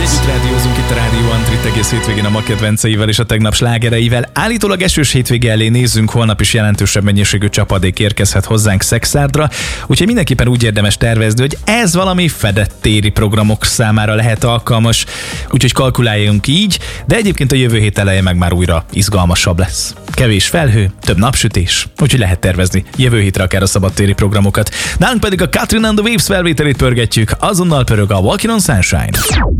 Együtt rádiózunk itt a Rádió Antrit egész hétvégén a ma kedvenceivel és a tegnap slágereivel. Állítólag esős hétvége elé nézzünk, holnap is jelentősebb mennyiségű csapadék érkezhet hozzánk Szekszárddra, úgyhogy mindenképpen úgy érdemes tervezni, hogy ez valami fedett téri programok számára lehet alkalmas, úgyhogy kalkuláljunk így, de egyébként a jövő hét eleje meg már újra izgalmasabb lesz. Kevés felhő, több napsütés, úgyhogy lehet tervezni jövő hétre akár a szabadtéri programokat. Nálunk pedig a Katrin and the Waves felvételét pörgetjük, azonnal pörög a Walking on Sunshine.